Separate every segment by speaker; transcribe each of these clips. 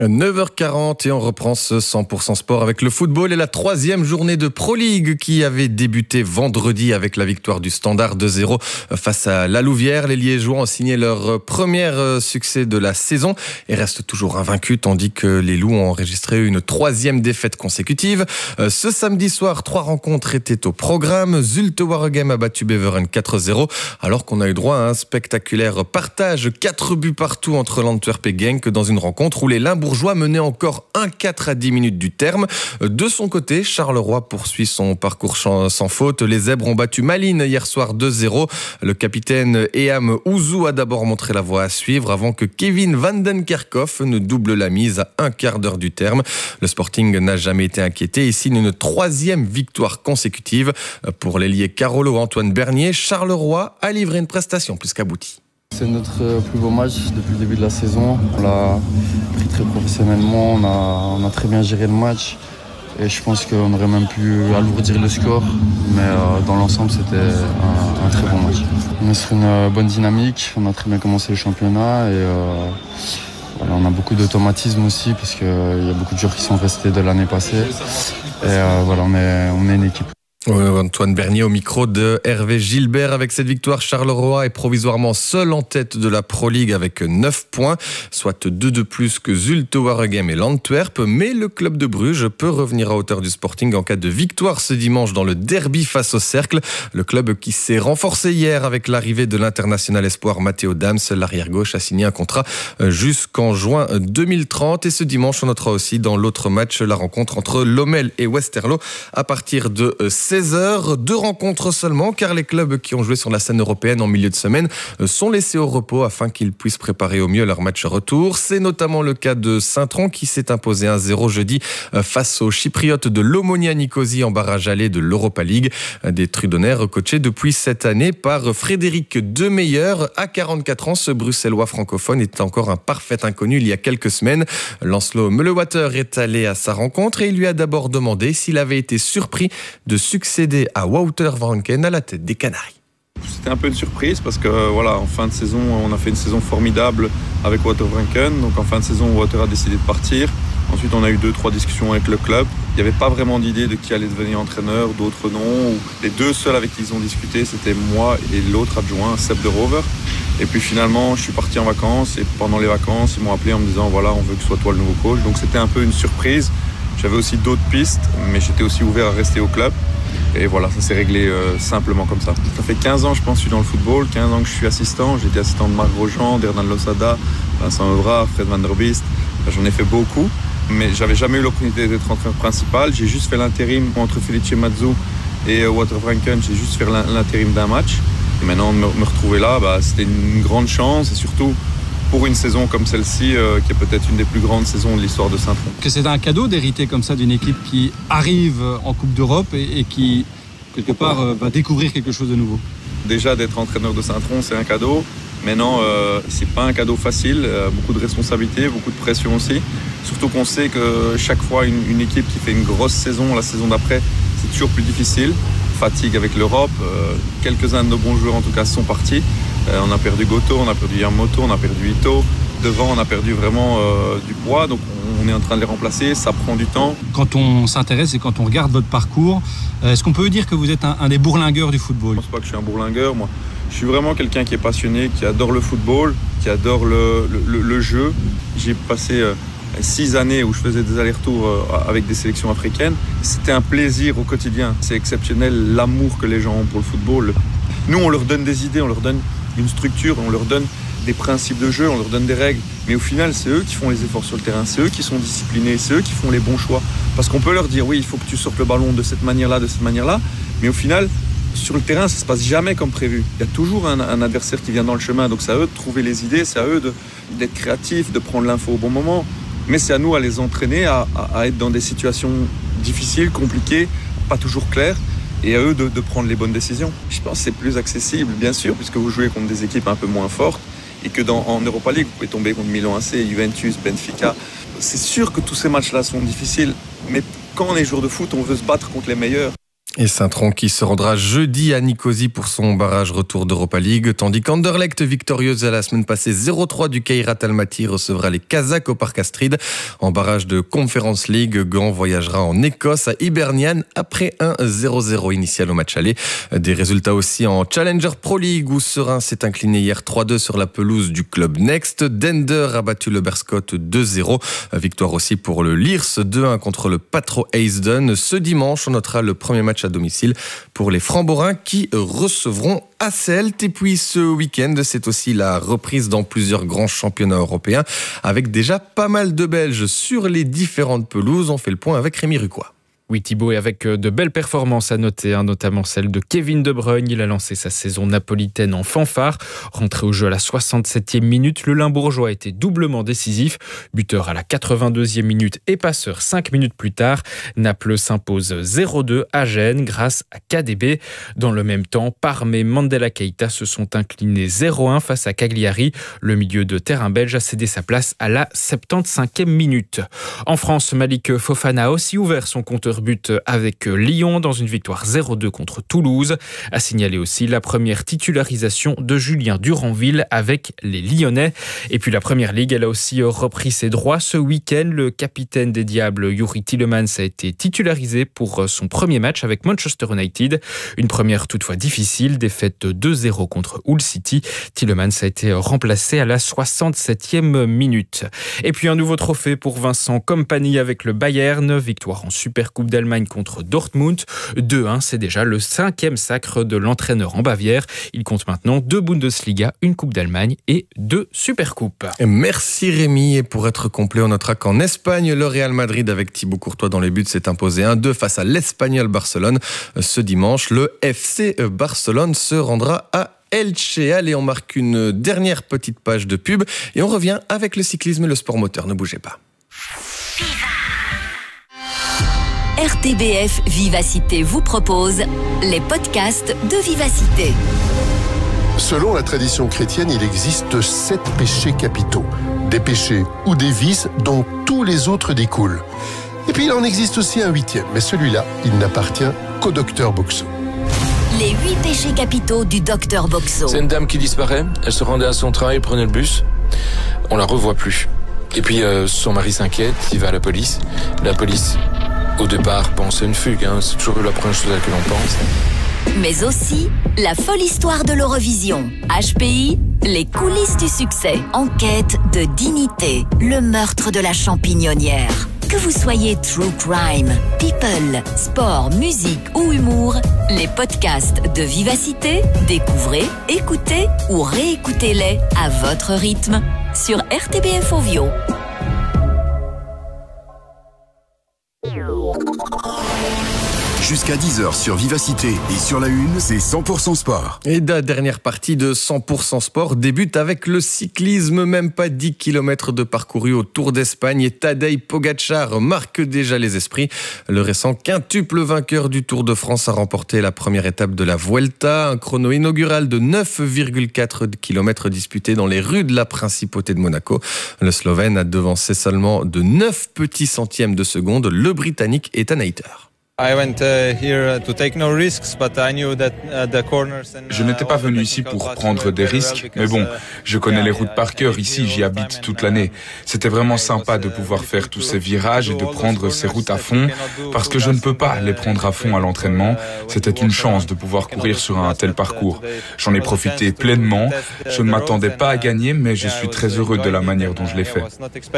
Speaker 1: 9h40 et on reprend ce 100% sport avec le football et la troisième journée de Pro League qui avait débuté vendredi avec la victoire du Standard 2-0 face à la Louvière. Les Liégeois ont signé leur premier succès de la saison et restent toujours invaincus tandis que les Loups ont enregistré une troisième défaite consécutive. Ce samedi soir, 3 rencontres étaient au programme. Zulte Waregem a battu Beveren 4-0 alors qu'on a eu droit à un spectaculaire partage 4 buts partout entre l'Antwerp et Genk dans une rencontre où les Limbourgeois menait encore 1-4 à 10 minutes du terme. De son côté, Charleroi poursuit son parcours sans faute. Les Zèbres ont battu Malines hier soir 2-0. Le capitaine Eham Ouzou a d'abord montré la voie à suivre avant que Kevin Vandenkerkhoff ne double la mise à un quart d'heure du terme. Le Sporting n'a jamais été inquiété et signe une troisième victoire consécutive. Pour l'ailier Carolo Antoine Bernier, Charleroi a livré une prestation plus qu'aboutie.
Speaker 2: C'est notre plus beau match depuis le début de la saison. On l'a pris très professionnellement, on a très bien géré le match et je pense qu'on aurait même pu alourdir le score, mais dans l'ensemble c'était un très bon match. On est sur une bonne dynamique, on a très bien commencé le championnat et voilà, on a beaucoup d'automatisme aussi parce qu'il y a beaucoup de joueurs qui sont restés de l'année passée et voilà, on est une équipe.
Speaker 1: Antoine Bernier au micro de Hervé Gilbert. Avec cette victoire, Charleroi est provisoirement seul en tête de la Pro League avec 9 points, soit 2 de plus que Zulte Waregem et l'Antwerp. Mais le club de Bruges peut revenir à hauteur du Sporting en cas de victoire ce dimanche dans le derby face au Cercle. Le club qui s'est renforcé hier avec l'arrivée de l'international espoir Matteo Dams, l'arrière-gauche, a signé un contrat jusqu'en juin 2030. Et ce dimanche, on notera aussi dans l'autre match la rencontre entre Lommel et Westerlo à partir de 16h, 2 rencontres seulement car les clubs qui ont joué sur la scène européenne en milieu de semaine sont laissés au repos afin qu'ils puissent préparer au mieux leur match retour. C'est notamment le cas de Saint-Tron qui s'est imposé 1-0 jeudi face aux Chypriotes de l'Omonia Nicosie en barrage aller de l'Europa League. Des Trudonnaires coachés depuis cette année par Frédéric Demeyer. À 44 ans, ce bruxellois francophone était encore un parfait inconnu il y a quelques semaines. Lancelot Meulewater est allé à sa rencontre et il lui a d'abord demandé s'il avait été surpris de succéder à Wouter van Ranken à la tête des Canaries.
Speaker 3: C'était un peu une surprise parce que voilà, en fin de saison, on a fait une saison formidable avec Wouter van Ranken. Donc en fin de saison, Wouter a décidé de partir. Ensuite, on a eu 2-3 discussions avec le club. Il n'y avait pas vraiment d'idée de qui allait devenir entraîneur, d'autres non. Les deux seuls avec qui ils ont discuté, c'était moi et l'autre adjoint, Seb de Rover. Et puis finalement, je suis parti en vacances et pendant les vacances, ils m'ont appelé en me disant voilà, on veut que ce soit toi le nouveau coach. Donc c'était un peu une surprise. J'avais aussi d'autres pistes, mais j'étais aussi ouvert à rester au club. Et voilà, ça s'est réglé simplement comme ça. Ça fait 15 ans, je pense, que je suis dans le football, 15 ans que je suis assistant. J'ai été assistant de Marc Grosjean, d'Hernan Losada, Vincent Evra, Fred Van Der Beest. J'en ai fait beaucoup, mais j'avais jamais eu l'opportunité d'être entraîneur principal. J'ai juste fait l'intérim entre Felice Mazzu et Wouter van Ranken. J'ai juste fait l'intérim d'un match. Et maintenant, me retrouver là, c'était une grande chance et surtout pour une saison comme celle-ci, qui est peut-être une des plus grandes saisons de l'histoire de Saint-Tron.
Speaker 4: Que c'est un cadeau d'hériter comme ça d'une équipe qui arrive en Coupe d'Europe et qui, quelque part, va découvrir quelque chose de nouveau.
Speaker 3: Déjà, d'être entraîneur de Saint-Tron, c'est un cadeau. Maintenant, c'est pas un cadeau facile. Beaucoup de responsabilités, beaucoup de pression aussi. Surtout qu'on sait que chaque fois, une équipe qui fait une grosse saison, la saison d'après, c'est toujours plus difficile. Fatigue avec l'Europe. Quelques-uns de nos bons joueurs, en tout cas, sont partis. On a perdu Goto, on a perdu Yamamoto, on a perdu Ito. Devant, on a perdu vraiment du poids. Donc, on est en train de les remplacer. Ça prend du temps.
Speaker 4: Quand on s'intéresse et quand on regarde votre parcours, est-ce qu'on peut dire que vous êtes un des bourlingueurs du football ?
Speaker 3: Je ne pense pas que je suis un bourlingueur, moi. Je suis vraiment quelqu'un qui est passionné, qui adore le football, qui adore le jeu. J'ai passé 6 années où je faisais des allers-retours avec des sélections africaines. C'était un plaisir au quotidien. C'est exceptionnel l'amour que les gens ont pour le football. Nous, on leur donne des idées, on leur donne une structure, on leur donne des principes de jeu, on leur donne des règles. Mais au final, c'est eux qui font les efforts sur le terrain, c'est eux qui sont disciplinés, c'est eux qui font les bons choix. Parce qu'on peut leur dire, oui, il faut que tu sortes le ballon de cette manière-là, mais au final, sur le terrain, ça ne se passe jamais comme prévu. Il y a toujours un adversaire qui vient dans le chemin, donc c'est à eux de trouver les idées, c'est à eux d'être créatifs, de prendre l'info au bon moment. Mais c'est à nous à les entraîner, à être dans des situations difficiles, compliquées, pas toujours claires, et à eux de prendre les bonnes décisions. Je pense que c'est plus accessible, bien sûr, puisque vous jouez contre des équipes un peu moins fortes, et que en Europa League, vous pouvez tomber contre Milan AC, Juventus, Benfica. C'est sûr que tous ces matchs-là sont difficiles, mais quand on est joueur de foot, on veut se battre contre les meilleurs.
Speaker 1: Et Saint-Tron qui se rendra jeudi à Nicosie pour son barrage retour d'Europa League, tandis qu'Anderlecht, victorieuse la semaine passée 0-3 du Kairat Almaty, recevra les Kazakhs au Parc Astrid. En barrage de Conference League, Gand voyagera en Écosse à Hibernian après un 0-0 initial au match aller. Des résultats aussi en Challenger Pro League où Serein s'est incliné hier 3-2 sur la pelouse du club Next. Dender a battu le Berscott 2-0. Victoire aussi pour le Leers 2-1 contre le Patro Heisden. Ce dimanche, on notera le premier match à domicile pour les Framborins qui recevront Hasselt. Et puis ce week-end, c'est aussi la reprise dans plusieurs grands championnats européens avec déjà pas mal de Belges sur les différentes pelouses. On fait le point avec Rémi Rucois.
Speaker 5: Oui Thibaut, et avec de belles performances à noter, notamment celle de Kevin De Bruyne. Il a lancé sa saison napolitaine en fanfare. Rentré au jeu à la 67e minute, le Limbourgeois a été doublement décisif. Buteur à la 82e minute et passeur 5 minutes plus tard. Naples s'impose 0-2 à Gênes grâce à KDB. Dans le même temps, Parme et Mandela Keita se sont inclinés 0-1 face à Cagliari. Le milieu de terrain belge a cédé sa place à la 75e minute. En France, Malik Fofana a aussi ouvert son compteur but avec Lyon dans une victoire 0-2 contre Toulouse. A signalé aussi la première titularisation de Julien Duranville avec les Lyonnais. Et puis la Première Ligue, elle a aussi repris ses droits ce week-end. Le capitaine des Diables, Youri Tielemans, a été titularisé pour son premier match avec Manchester United. Une première toutefois difficile, défaite 2-0 contre Hull City. Tielemans a été remplacé à la 67e minute. Et puis un nouveau trophée pour Vincent Kompany avec le Bayern. Victoire en Supercoupe d'Allemagne contre Dortmund. 2-1, c'est déjà le 5e sacre de l'entraîneur en Bavière. Il compte maintenant 2 Bundesliga, une Coupe d'Allemagne et 2 Supercoupes.
Speaker 1: Merci Rémi. Et pour être complet, on notera qu'en Espagne, le Real Madrid avec Thibaut Courtois dans les buts s'est imposé 1-2 face à l'Espagnol Barcelone. Ce dimanche, le FC Barcelone se rendra à Elche. Allez, on marque une dernière petite page de pub et on revient avec le cyclisme et le sport moteur. Ne bougez pas.
Speaker 6: RTBF Vivacité vous propose les podcasts de Vivacité.
Speaker 7: Selon la tradition chrétienne, il existe 7 péchés capitaux. Des péchés ou des vices dont tous les autres découlent. Et puis il en existe aussi un 8e, mais celui-là, il n'appartient qu'au docteur Boxo.
Speaker 6: Les 8 péchés capitaux du docteur Boxo.
Speaker 8: C'est une dame qui disparaît, elle se rendait à son travail, prenait le bus, on la revoit plus. Et puis son mari s'inquiète, il va à la police. La police, au départ, pense à une fugue, c'est toujours la première chose à laquelle on pense.
Speaker 6: Mais aussi la folle histoire de l'Eurovision. HPI, les coulisses du succès. Enquête de dignité, le meurtre de la champignonnière. Que vous soyez true crime, people, sport, musique ou humour, les podcasts de Vivacité, découvrez, écoutez ou réécoutez-les à votre rythme sur RTBF Ovio.
Speaker 9: Jusqu'à 10h sur Vivacité et sur la Une, c'est 100% sport.
Speaker 1: Et la dernière partie de 100% sport débute avec le cyclisme. Même pas 10 km de parcouru au Tour d'Espagne et Tadej Pogačar marque déjà les esprits. Le récent quintuple vainqueur du Tour de France a remporté la première étape de la Vuelta. Un chrono inaugural de 9,4 km disputé dans les rues de la Principauté de Monaco. Le Slovène a devancé seulement de 9 petits centièmes de seconde le Britannique Ethan Hayter.
Speaker 10: Je n'étais pas venu ici pour prendre des risques, mais bon, je connais les routes par cœur ici, j'y habite toute l'année. C'était vraiment sympa de pouvoir faire tous ces virages et de prendre ces routes à fond, parce que je ne peux pas les prendre à fond à l'entraînement. C'était une chance de pouvoir courir sur un tel parcours. J'en ai profité pleinement. Je ne m'attendais pas à gagner, mais je suis très heureux de la manière dont je l'ai fait.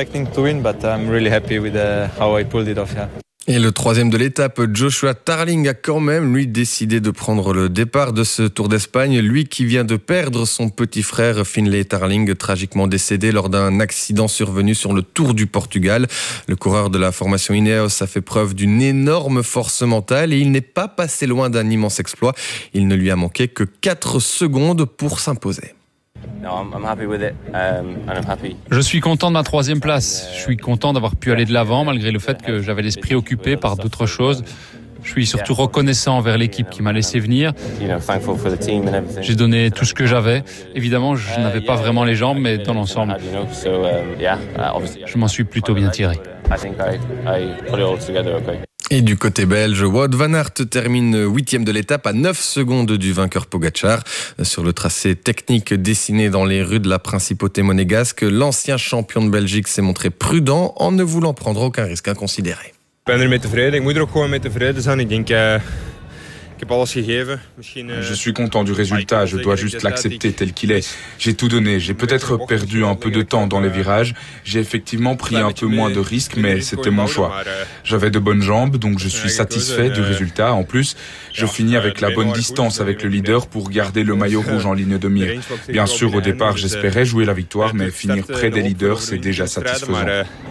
Speaker 1: Et le troisième de l'étape, Joshua Tarling a quand même, lui, décidé de prendre le départ de ce Tour d'Espagne. Lui qui vient de perdre son petit frère Finlay Tarling, tragiquement décédé lors d'un accident survenu sur le Tour du Portugal. Le coureur de la formation Ineos a fait preuve d'une énorme force mentale et il n'est pas passé loin d'un immense exploit. Il ne lui a manqué que 4 secondes pour s'imposer.
Speaker 11: Je suis content de ma 3e place. Je suis content d'avoir pu aller de l'avant malgré le fait que j'avais l'esprit occupé par d'autres choses. Je suis surtout reconnaissant envers l'équipe qui m'a laissé venir. J'ai donné tout ce que j'avais. Évidemment, je n'avais pas vraiment les jambes, mais dans l'ensemble, je m'en suis plutôt bien tiré.
Speaker 1: Et du côté belge, Wout van Aert termine 8e de l'étape à 9 secondes du vainqueur Pogačar. Sur le tracé technique dessiné dans les rues de la principauté monégasque, l'ancien champion de Belgique s'est montré prudent en ne voulant prendre aucun risque inconsidéré.
Speaker 10: Je suis content du résultat, je dois juste l'accepter tel qu'il est. J'ai tout donné, j'ai peut-être perdu un peu de temps dans les virages, j'ai effectivement pris un peu moins de risques, mais c'était mon choix. J'avais de bonnes jambes, donc je suis satisfait du résultat. En plus, je finis avec la bonne distance avec le leader pour garder le maillot rouge en ligne de mire. Bien sûr, au départ, j'espérais jouer la victoire, mais finir près des leaders, c'est déjà satisfaisant.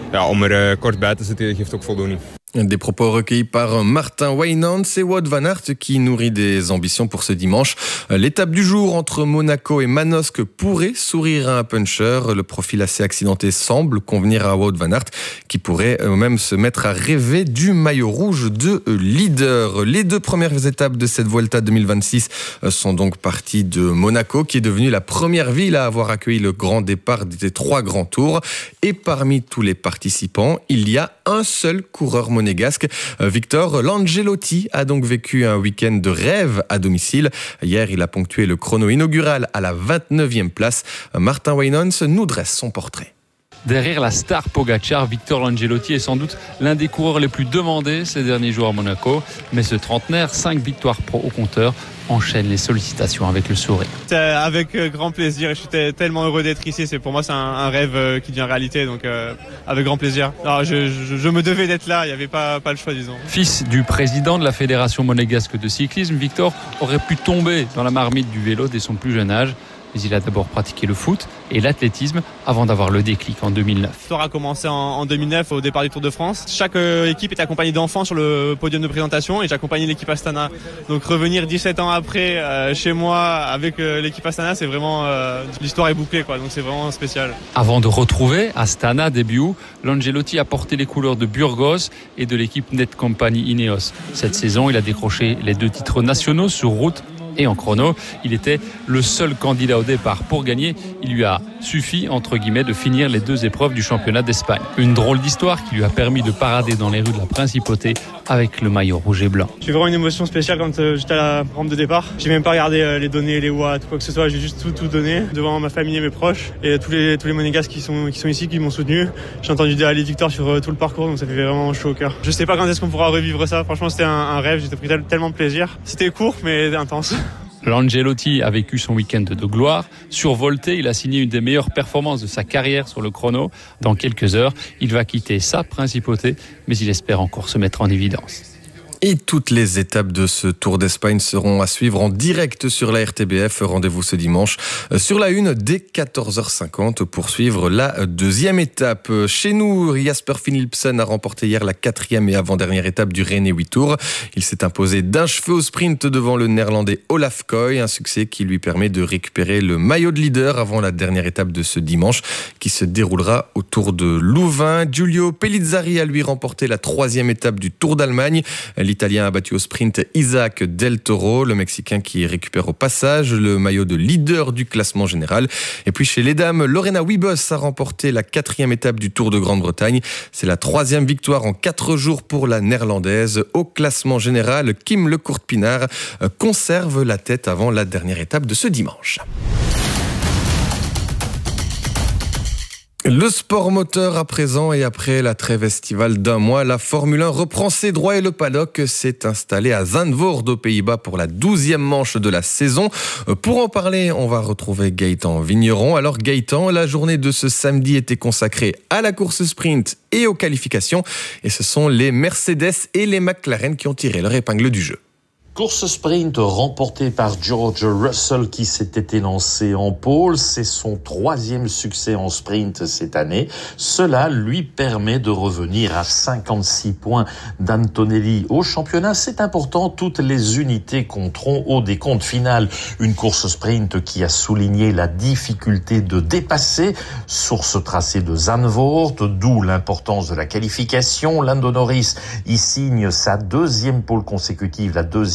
Speaker 1: Des propos recueillis par Martin Wijnands et Wout van Aert qui nourrit des ambitions pour ce dimanche. L'étape du jour entre Monaco et Manosque pourrait sourire à un puncher. Le profil assez accidenté semble convenir à Wout van Aert qui pourrait même se mettre à rêver du maillot rouge de leader. Les 2 premières étapes de cette Vuelta 2026 sont donc parties de Monaco qui est devenue la première ville à avoir accueilli le grand départ des 3 grands tours. Et parmi tous les participants, il y a un seul coureur monégasque. Victor Langelotti a donc vécu un week-end de rêve à domicile. Hier, il a ponctué le chrono inaugural à la 29e place. Martin Wijnands nous dresse son portrait.
Speaker 11: Derrière la star Pogačar, Victor Langelotti est sans doute l'un des coureurs les plus demandés ces derniers jours à Monaco. Mais ce trentenaire, 5 victoires pro au compteur, enchaîne les sollicitations avec le sourire.
Speaker 12: Avec grand plaisir, je suis tellement heureux d'être ici. Pour moi, c'est un rêve qui devient réalité, donc avec grand plaisir. Alors, je me devais d'être là, il n'y avait pas le choix, disons.
Speaker 11: Fils du président de la Fédération monégasque de cyclisme, Victor aurait pu tomber dans la marmite du vélo dès son plus jeune âge. Mais il a d'abord pratiqué le foot et l'athlétisme avant d'avoir le déclic en 2009.
Speaker 12: L'histoire a commencé en 2009 au départ du Tour de France. Chaque équipe était accompagnée d'enfants sur le podium de présentation et j'accompagnais l'équipe Astana. Donc revenir 17 ans après chez moi avec l'équipe Astana, c'est vraiment l'histoire est bouclée quoi. Donc c'est vraiment spécial.
Speaker 11: Avant de retrouver Astana début août, Langelotti a porté les couleurs de Burgos et de l'équipe Net Company Ineos. Cette saison, il a décroché les 2 titres nationaux sur route et en chrono. Il était le seul candidat au départ pour gagner. Il lui a suffi, entre guillemets, de finir les 2 épreuves du championnat d'Espagne. Une drôle d'histoire qui lui a permis de parader dans les rues de la Principauté avec le maillot rouge et blanc.
Speaker 12: J'ai vraiment une émotion spéciale quand j'étais à la rampe de départ. J'ai même pas regardé les données, les watts, quoi que ce soit. J'ai juste tout donné devant ma famille et mes proches et tous les monégasques qui sont ici, qui m'ont soutenu. J'ai entendu les victoires sur tout le parcours, donc ça fait vraiment chaud au cœur. Je sais pas quand est-ce qu'on pourra revivre ça. Franchement, c'était un rêve. J'ai pris tellement de plaisir. C'était court, mais intense.
Speaker 11: Langelotti a vécu son week-end de gloire. Survolté, il a signé une des meilleures performances de sa carrière sur le chrono. Dans quelques heures, il va quitter sa principauté, mais il espère encore se mettre en évidence.
Speaker 1: Et toutes les étapes de ce Tour d'Espagne seront à suivre en direct sur la RTBF. Rendez-vous ce dimanche sur la 1 dès 14h50 pour suivre la 2e étape. Chez nous, Jasper Philipsen a remporté hier la 4e et avant-dernière étape du Rennais 8 Tours. Il s'est imposé d'un cheveu au sprint devant le néerlandais Olaf Koy, un succès qui lui permet de récupérer le maillot de leader avant la dernière étape de ce dimanche qui se déroulera autour de Louvain. Giulio Pellizzari a lui remporté la 3e étape du Tour d'Allemagne. L'Italien a battu au sprint Isaac Del Toro, le Mexicain qui récupère au passage le maillot de leader du classement général. Et puis chez les dames, Lorena Wiebes a remporté la 4e étape du Tour de Grande-Bretagne. C'est la 3e victoire en 4 jours pour la néerlandaise. Au classement général, Kim Lecourt-Pinard conserve la tête avant la dernière étape de ce dimanche. Le sport moteur à présent et après la trêve estivale d'un mois, la Formule 1 reprend ses droits et le paddock s'est installé à Zandvoort aux Pays-Bas pour la 12e manche de la saison. Pour en parler, on va retrouver Gaëtan Vigneron. Alors Gaëtan, la journée de ce samedi était consacrée à la course sprint et aux qualifications et ce sont les Mercedes et les McLaren qui ont tiré leur épingle du jeu.
Speaker 13: Course sprint remportée par George Russell qui s'était élancé en pole. C'est son 3e succès en sprint cette année. Cela lui permet de revenir à 56 points d'Antonelli au championnat. C'est important, toutes les unités compteront au décompte final. Une course sprint qui a souligné la difficulté de dépasser sur ce tracé de Zandvoort, d'où l'importance de la qualification. Lando Norris y signe sa 2e pole consécutive, la 2e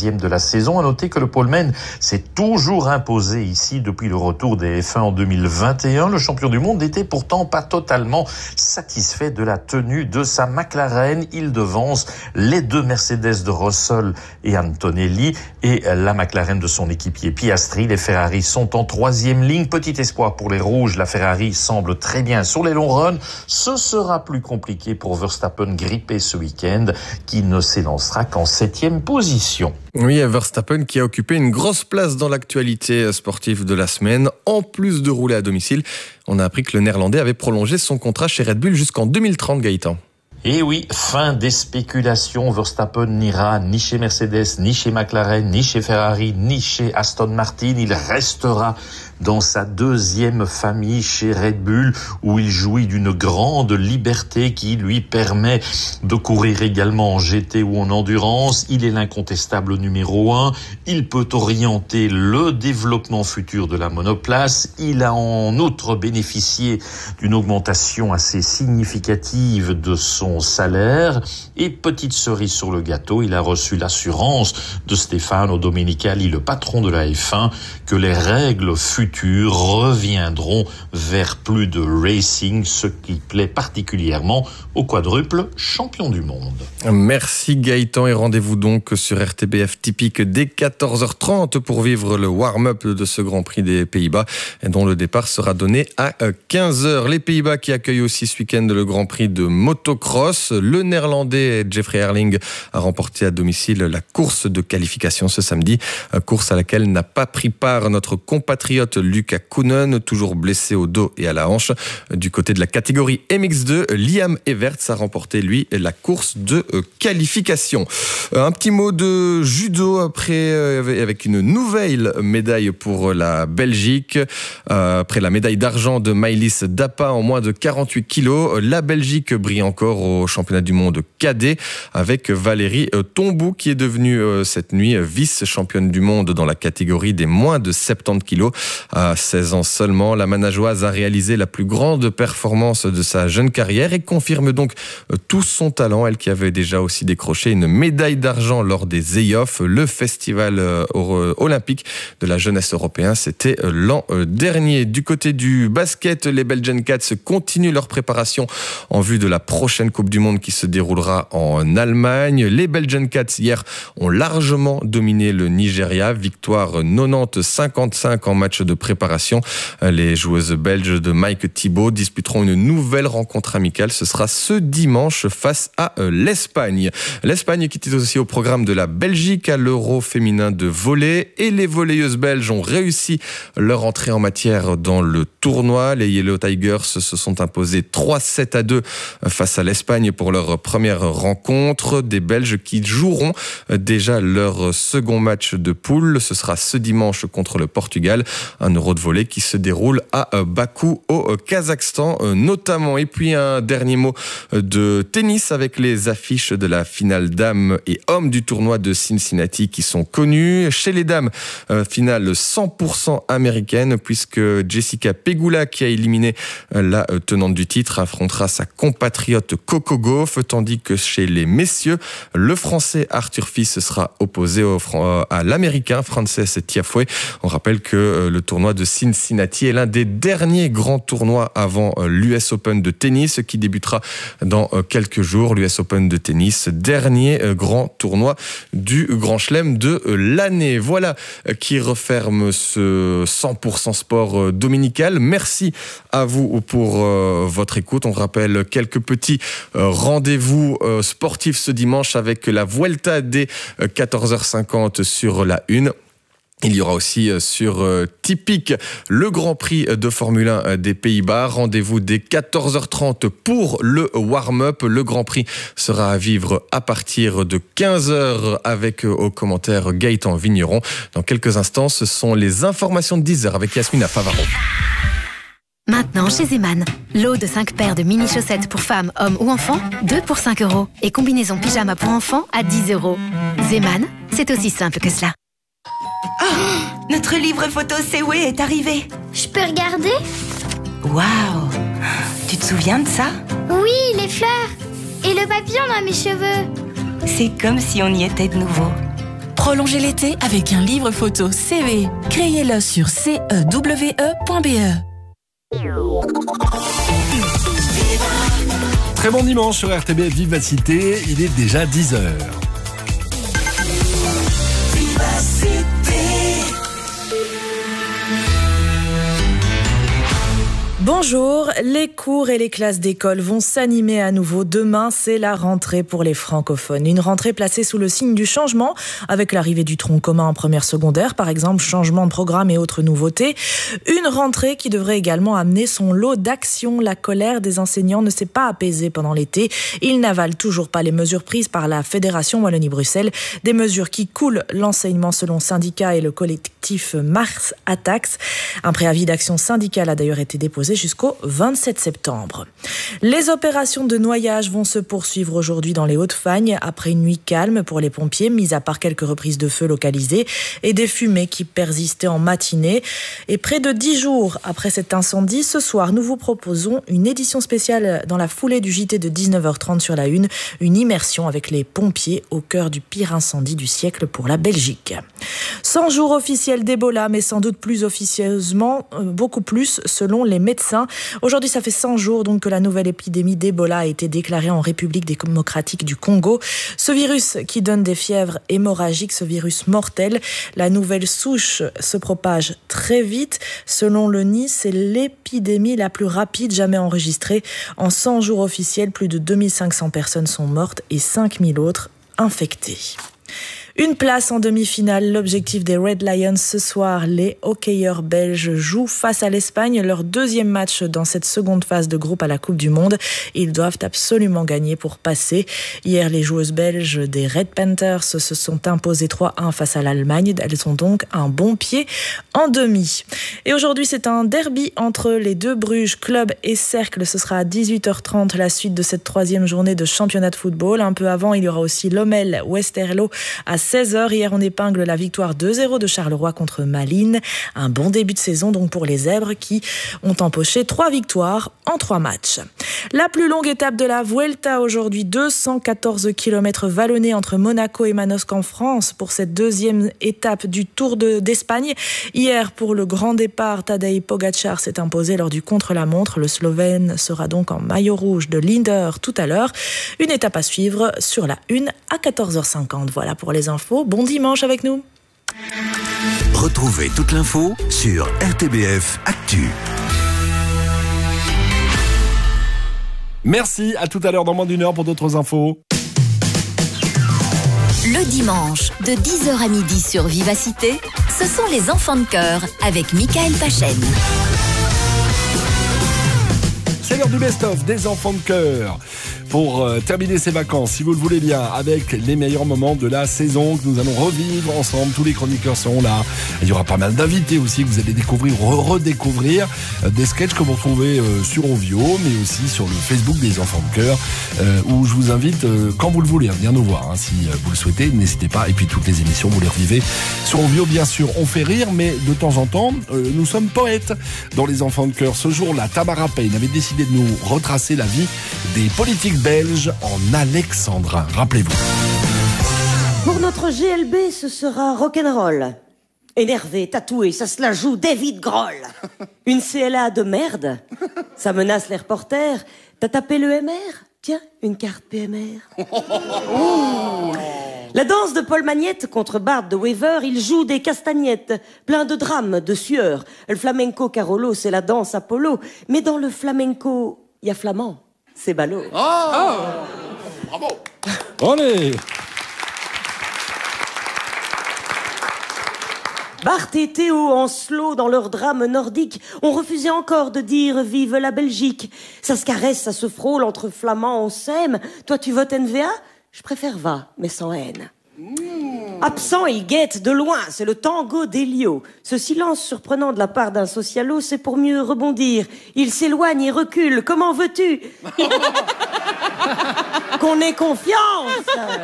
Speaker 13: 11e de la saison. À noter que le poleman s'est toujours imposé ici depuis le retour des F1 en 2021. Le champion du monde n'était pourtant pas totalement satisfait de la tenue de sa McLaren. Il devance les deux Mercedes de Russell et Antonelli et la McLaren de son équipier Piastri. Les Ferrari sont en 3e ligne. Petit espoir pour les rouges. La Ferrari semble très bien sur les longs runs. Ce sera plus compliqué pour Verstappen grippé ce week-end, qui ne s'élancera qu'en 7e position.
Speaker 1: Oui, Verstappen qui a occupé une grosse place dans l'actualité sportive de la semaine. En plus de rouler à domicile, on a appris que le Néerlandais avait prolongé son contrat chez Red Bull jusqu'en 2030, Gaëtan.
Speaker 13: Et oui, fin des spéculations. Verstappen n'ira ni chez Mercedes, ni chez McLaren, ni chez Ferrari, ni chez Aston Martin. Il restera dans sa deuxième famille chez Red Bull, où il jouit d'une grande liberté qui lui permet de courir également en GT ou en endurance. Il est l'incontestable numéro 1. Il peut orienter le développement futur de la monoplace. Il a en outre bénéficié d'une augmentation assez significative de son salaire. Et petite cerise sur le gâteau, il a reçu l'assurance de Stefano Domenicali, le patron de la F1, que les règles futures reviendront vers plus de racing, ce qui plaît particulièrement au quadruple champion du monde.
Speaker 1: Merci Gaëtan et rendez-vous donc sur RTBF typique dès 14h30 pour vivre le warm-up de ce Grand Prix des Pays-Bas dont le départ sera donné à 15h. Les Pays-Bas qui accueillent aussi ce week-end le Grand Prix de motocross. Le Néerlandais Jeffrey Herling a remporté à domicile la course de qualification ce samedi, course à laquelle n'a pas pris part notre compatriote Luca Koenen, toujours blessé au dos et à la hanche. Du côté de la catégorie MX2, Liam Everts a remporté, lui, la course de qualification. Un petit mot de judo après, avec une nouvelle médaille pour la Belgique. Après la médaille d'argent de Maëlys Dapa en moins de 48 kilos, la Belgique brille encore au championnat du monde cadet avec Valérie Tombou qui est devenue cette nuit vice-championne du monde dans la catégorie des moins de 70 kilos. À 16 ans seulement, la Manageoise a réalisé la plus grande performance de sa jeune carrière et confirme donc tout son talent. Elle qui avait déjà aussi décroché une médaille d'argent lors des EIOF, le festival olympique de la jeunesse européenne. C'était l'an dernier. Du côté du basket, les Belgian Cats continuent leur préparation en vue de la prochaine Coupe du Monde qui se déroulera en Allemagne. Les Belgian Cats hier ont largement dominé le Nigeria. Victoire 90-55 en match de préparation. Les joueuses belges de Mike Thibault disputeront une nouvelle rencontre amicale. Ce sera ce dimanche face à l'Espagne. L'Espagne qui est aussi au programme de la Belgique à l'Euro féminin de volley. Et les volleyeuses belges ont réussi leur entrée en matière dans le tournoi. Les Yellow Tigers se sont imposés 3-7-2 face à l'Espagne pour leur première rencontre. Des Belges qui joueront déjà leur second match de poule. Ce sera ce dimanche contre le Portugal. Un Euro de volley qui se déroule à Bakou au Kazakhstan notamment. Et puis un dernier mot de tennis avec les affiches de la finale dames et hommes du tournoi de Cincinnati qui sont connues. Chez les dames, finale 100% américaine puisque Jessica Pegula qui a éliminé la tenante du titre affrontera sa compatriote Coco Gauff, tandis que chez les messieurs, le français Arthur Fils sera opposé à l'américain Frances Tiafoe. On rappelle que le tournoi de Cincinnati est l'un des derniers grands tournois avant l'US Open de tennis qui débutera dans quelques jours. L'US Open de tennis, dernier grand tournoi du Grand Chelem de l'année. Voilà qui referme ce 100% sport dominical. Merci à vous pour votre écoute. On rappelle quelques petits rendez-vous sportifs ce dimanche avec la Vuelta dès 14h50 sur la 1. Il y aura aussi sur Typique le Grand Prix de Formule 1 des Pays-Bas. Rendez-vous dès 14h30 pour le warm-up. Le Grand Prix sera à vivre à partir de 15h avec au commentaire Gaëtan Vigneron. Dans quelques instants, ce sont les informations de 10h avec Yasmina Favaro.
Speaker 14: Maintenant chez Zeman, lot de 5 paires de mini-chaussettes pour femmes, hommes ou enfants, 2 pour 5 € et combinaison pyjama pour enfants à 10 €. Zeman, c'est aussi simple que cela.
Speaker 15: Oh, notre livre photo Sewe est arrivé.
Speaker 16: Je peux regarder?
Speaker 15: Waouh! Tu te souviens de ça?
Speaker 16: Oui, les fleurs et le papillon dans mes cheveux.
Speaker 15: C'est comme si on y était de nouveau.
Speaker 16: Prolongez l'été avec un livre photo CE. Créez-le sur cewe.be.
Speaker 17: Très bon dimanche sur RTBF Vivacité, il est déjà 10h.
Speaker 18: Bonjour, les cours et les classes d'école vont s'animer à nouveau. Demain, c'est la rentrée pour les francophones. Une rentrée placée sous le signe du changement, avec l'arrivée du tronc commun en première secondaire, par exemple, changement de programme et autres nouveautés. Une rentrée qui devrait également amener son lot d'actions. La colère des enseignants ne s'est pas apaisée pendant l'été. Ils n'avalent toujours pas les mesures prises par la Fédération Wallonie-Bruxelles. Des mesures qui coulent l'enseignement selon syndicats et le collectif Mars Attacks. Un préavis d'action syndicale a d'ailleurs été déposé jusqu'au 27 septembre. Les opérations de noyage vont se poursuivre aujourd'hui dans les Hauts-de-Fagne après une nuit calme pour les pompiers, mis à part quelques reprises de feu localisées et des fumées qui persistaient en matinée. Et près de 10 jours après cet incendie, ce soir, nous vous proposons une édition spéciale dans la foulée du JT de 19h30 sur la Une, une immersion avec les pompiers au cœur du pire incendie du siècle pour la Belgique. 100 jours officiels d'Ebola, mais sans doute plus officieusement, beaucoup plus selon les médecins. Aujourd'hui, ça fait 100 jours donc que la nouvelle épidémie d'Ebola a été déclarée en République démocratique du Congo. Ce virus qui donne des fièvres hémorragiques, ce virus mortel, la nouvelle souche se propage très vite. Selon l'ONU, c'est l'épidémie la plus rapide jamais enregistrée. En 100 jours officiels, plus de 2500 personnes sont mortes et 5000 autres infectées. Une place en demi-finale, l'objectif des Red Lions ce soir. Les hockeyeurs belges jouent face à l'Espagne, leur deuxième match dans cette seconde phase de groupe à la Coupe du Monde. Ils doivent absolument gagner pour passer. Hier, les joueuses belges des Red Panthers se sont imposées 3-1 face à l'Allemagne. Elles ont donc un bon pied en demi. Et aujourd'hui, c'est un derby entre les deux Bruges, Club et Cercle. Ce sera à 18h30 la suite de cette troisième journée de championnat de football. Un peu avant, il y aura aussi Lommel-Westerlo à 16h. Hier, on épingle la victoire 2-0 de Charleroi contre Malines. Un bon début de saison donc pour les Zèbres qui ont empoché 3 victoires en 3 matchs. La plus longue étape de la Vuelta aujourd'hui, 214 km vallonnés entre Monaco et Manosque en France pour cette deuxième étape du Tour d'Espagne. Hier, pour le grand départ, Tadej Pogačar s'est imposé lors du contre-la-montre. Le Slovène sera donc en maillot rouge de Linder tout à l'heure. Une étape à suivre sur la Une à 14h50. Voilà pour les infos. Bon dimanche avec nous.
Speaker 9: Retrouvez toute l'info sur RTBF Actu.
Speaker 17: Merci, à tout à l'heure dans moins d'1 heure pour d'autres infos.
Speaker 6: Le dimanche, de 10h à midi sur Vivacité, ce sont les enfants de cœur avec Michael Pachen.
Speaker 17: C'est l'heure du best-of des enfants de cœur. Pour terminer ces vacances, si vous le voulez bien, avec les meilleurs moments de la saison que nous allons revivre ensemble. Tous les chroniqueurs seront là. Il y aura pas mal d'invités aussi que vous allez découvrir ou redécouvrir. Des sketchs que vous retrouvez sur Ovio, mais aussi sur le Facebook des enfants de cœur, où je vous invite, quand vous le voulez, à venir nous voir. Si vous le souhaitez, n'hésitez pas. Et puis toutes les émissions, vous les revivez sur Ovio, bien sûr. On fait rire, mais de temps en temps, nous sommes poètes dans les enfants de cœur. Ce jour-là, Tamara Payne avait décidé de nous retracer la vie des politiques belges en alexandrin. Rappelez-vous.
Speaker 19: Pour notre GLB, ce sera rock'n'roll. Énervé, tatoué, ça se la joue David Grohl. Une CLA de merde, ça menace les reporters. T'as tapé le MR? Tiens, une carte PMR. La danse de Paul Magnette contre Bart de Weaver, il joue des castagnettes, plein de drames, de sueur. Le flamenco Carolo, c'est la danse Apollo. Mais dans le flamenco, il y a flamand. C'est ballot.
Speaker 17: Oh bravo. Allez.
Speaker 19: Bart et Théo en slow dans leur drame nordique ont refusé encore de dire vive la Belgique. Ça se caresse, ça se frôle entre flamands, on s'aime. Toi tu votes NVA? Je préfère va, mais sans haine. Absent, il guette de loin, c'est le tango d'Elio. Ce silence surprenant de la part d'un socialo, c'est pour mieux rebondir. Il s'éloigne et recule, comment veux-tu qu'on ait confiance?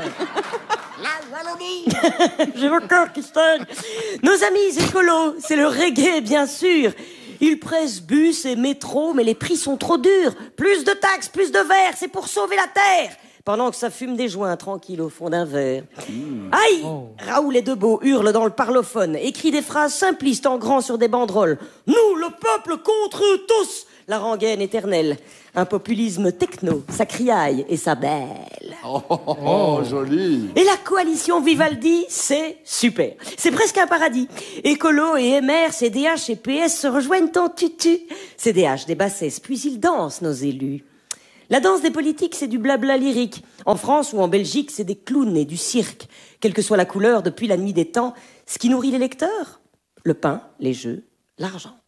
Speaker 19: J'ai mon cœur qui se teigne. Nos amis écolos, c'est le reggae bien sûr. Ils pressent bus et métro, mais les prix sont trop durs. Plus de taxes, plus de verres, c'est pour sauver la terre. pendant que ça fume des joints tranquille au fond d'un verre. Aïe! Raoul et Debeau hurlent dans le parlophone, écrit des phrases simplistes en grand sur des banderoles. Nous, le peuple, contre eux tous! La rengaine éternelle. Un populisme techno, ça criaille et ça bêle.
Speaker 7: Joli.
Speaker 19: Et la coalition Vivaldi, c'est super. C'est presque un paradis. Écolo et MR, CDH et PS se rejoignent en tutu. CDH des bassesses, puis ils dansent, nos élus. La danse des politiques, c'est du blabla lyrique. En France ou en Belgique, c'est des clowns et du cirque. Quelle que soit la couleur depuis la nuit des temps, ce qui nourrit les lecteurs, le pain, les jeux, l'argent.